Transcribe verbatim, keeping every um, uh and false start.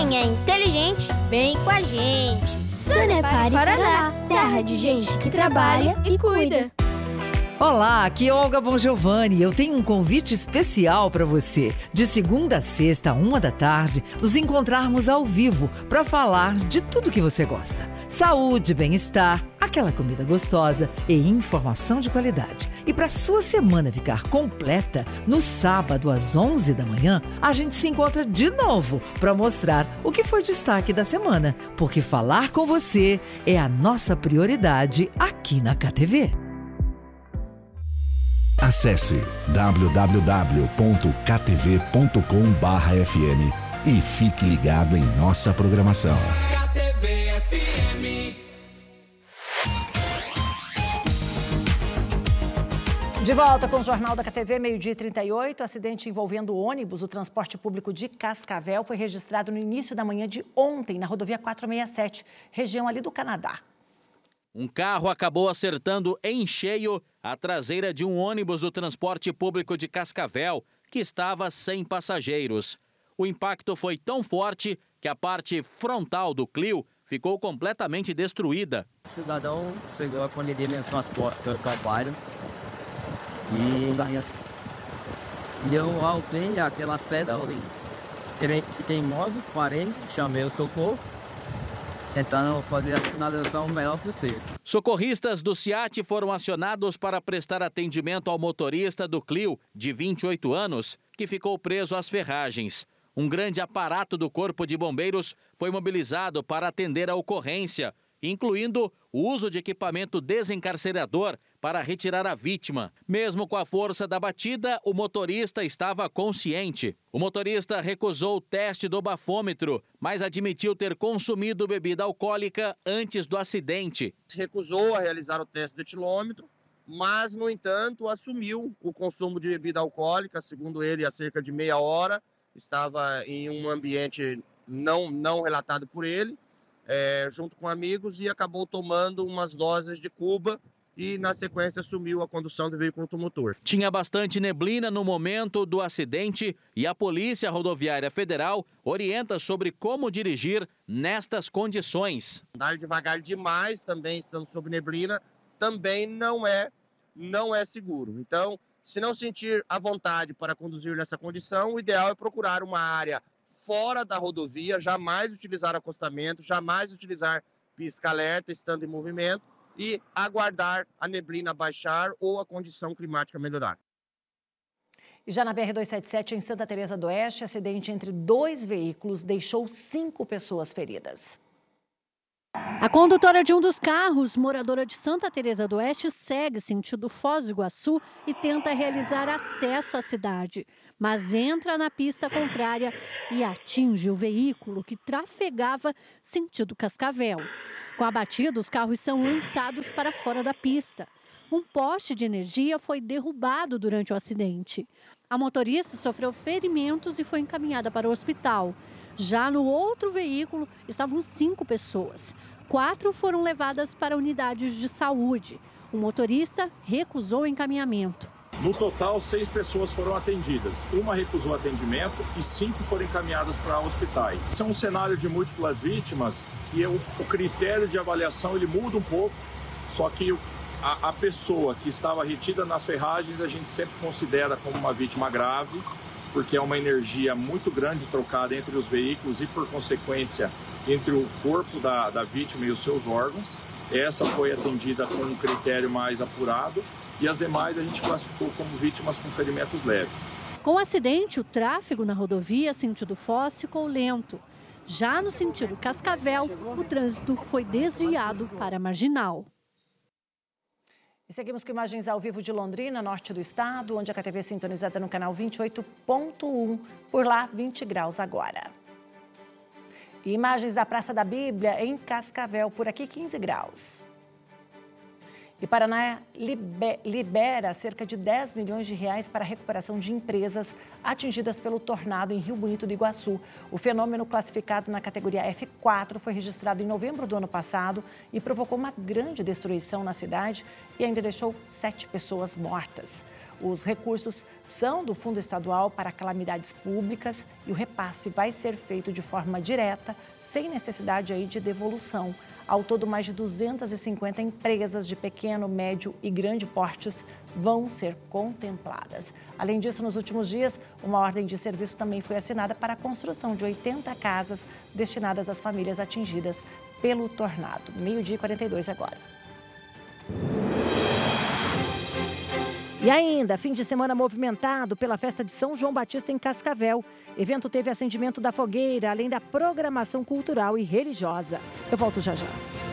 Quem é inteligente, vem com a gente. Sanepar e Paraná, terra de gente que trabalha e cuida. Olá, aqui é Olga Bongiovanni. Eu tenho um convite especial para você. De segunda a sexta, uma da tarde, nos encontrarmos ao vivo para falar de tudo que você gosta. Saúde, bem-estar, aquela comida gostosa e informação de qualidade. E para sua semana ficar completa, no sábado às onze da manhã, a gente se encontra de novo para mostrar o que foi destaque da semana. Porque falar com você é a nossa prioridade aqui na K T V. Acesse w w w ponto k t v ponto com barra f m e fique ligado em nossa programação. K T V F M. De volta com o Jornal da K T V, meio-dia e trinta e oito. Acidente envolvendo ônibus, o transporte público de Cascavel, foi registrado no início da manhã de ontem, na rodovia quatrocentos e sessenta e sete, região ali do Canadá. Um carro acabou acertando em cheio a traseira de um ônibus do transporte público de Cascavel, que estava sem passageiros. O impacto foi tão forte que a parte frontal do Clio ficou completamente destruída. O cidadão chegou a colidir nas suas portas do trabalho e deu ausência àquela seda. Fiquei imóvel, parei, chamei o socorro, tentando fazer a finalização o melhor possível. Socorristas do SEAT foram acionados para prestar atendimento ao motorista do Clio, de vinte e oito anos, que ficou preso às ferragens. Um grande aparato do Corpo de Bombeiros foi mobilizado para atender a ocorrência, incluindo o uso de equipamento desencarcerador para retirar a vítima. Mesmo com a força da batida, o motorista estava consciente. O motorista recusou o teste do bafômetro, mas admitiu ter consumido bebida alcoólica antes do acidente. Recusou a realizar o teste do etilômetro, mas, no entanto, assumiu o consumo de bebida alcoólica, segundo ele, há cerca de meia hora. Estava em um ambiente não, não relatado por ele, é, junto com amigos, e acabou tomando umas doses de Cuba e, na sequência, assumiu a condução do veículo automotor. Tinha bastante neblina no momento do acidente e a Polícia Rodoviária Federal orienta sobre como dirigir nestas condições. Andar devagar demais, também estando sob neblina, também não é, não é seguro. Então, se não sentir à vontade para conduzir nessa condição, o ideal é procurar uma área fora da rodovia, jamais utilizar acostamento, jamais utilizar pisca-alerta estando em movimento e aguardar a neblina baixar ou a condição climática melhorar. E já na B R duzentos e setenta e sete, em Santa Teresa do Oeste, acidente entre dois veículos deixou cinco pessoas feridas. A condutora de um dos carros, moradora de Santa Teresa do Oeste, segue sentido Foz do Iguaçu e tenta realizar acesso à cidade, mas entra na pista contrária e atinge o veículo que trafegava sentido Cascavel. Com a batida, os carros são lançados para fora da pista. Um poste de energia foi derrubado durante o acidente. A motorista sofreu ferimentos e foi encaminhada para o hospital. Já no outro veículo estavam cinco pessoas. Quatro foram levadas para unidades de saúde. O motorista recusou o encaminhamento. No total, seis pessoas foram atendidas. Uma recusou atendimento e cinco foram encaminhadas para hospitais. Isso é um cenário de múltiplas vítimas e o, o critério de avaliação ele muda um pouco, só que a, a pessoa que estava retida nas ferragens a gente sempre considera como uma vítima grave, porque é uma energia muito grande trocada entre os veículos e, por consequência, entre o corpo da, da vítima e os seus órgãos. Essa foi atendida com um critério mais apurado e as demais a gente classificou como vítimas com ferimentos leves. Com o acidente, o tráfego na rodovia sentido Foz ficou lento. Já no sentido Cascavel, o trânsito foi desviado para a Marginal. E seguimos com imagens ao vivo de Londrina, norte do estado, onde a K T V é sintonizada no canal vinte e oito ponto um, por lá vinte graus agora. E imagens da Praça da Bíblia em Cascavel, por aqui quinze graus. E Paraná libera cerca de dez milhões de reais para a recuperação de empresas atingidas pelo tornado em Rio Bonito do Iguaçu. O fenômeno, classificado na categoria F quatro, foi registrado em novembro do ano passado e provocou uma grande destruição na cidade e ainda deixou sete pessoas mortas. Os recursos são do Fundo Estadual para Calamidades Públicas e o repasse vai ser feito de forma direta, sem necessidade aí de devolução. Ao todo, mais de duzentas e cinquenta empresas de pequeno, médio e grande portes vão ser contempladas. Além disso, nos últimos dias, uma ordem de serviço também foi assinada para a construção de oitenta casas destinadas às famílias atingidas pelo tornado. meio-dia e quarenta e dois agora. E ainda, fim de semana movimentado pela festa de São João Batista em Cascavel. Evento teve acendimento da fogueira, além da programação cultural e religiosa. Eu volto já já.